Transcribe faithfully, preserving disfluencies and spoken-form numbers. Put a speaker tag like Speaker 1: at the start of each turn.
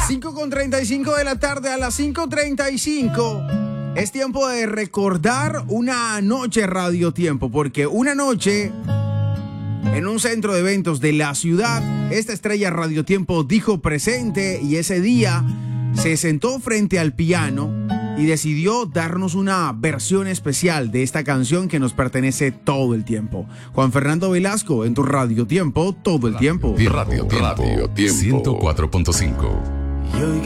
Speaker 1: cinco con treinta y cinco de la tarde, a las cinco treinta y cinco. Es tiempo de recordar una noche Radio Tiempo, porque una noche en un centro de eventos de la ciudad, esta estrella Radio Tiempo dijo presente y ese día se sentó frente al piano y decidió darnos una versión especial de esta canción que nos pertenece todo el tiempo. Juan Fernando Velasco, en tu Radio Tiempo, todo el tiempo.
Speaker 2: Radio Tiempo, Radio Tiempo, ciento cuatro punto cinco.
Speaker 3: Y hoy